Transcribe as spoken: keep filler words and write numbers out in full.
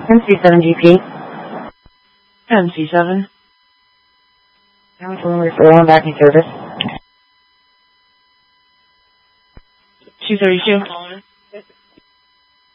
M C seven G P. M C seven. Hamilton referral and backing service. two thirty-two.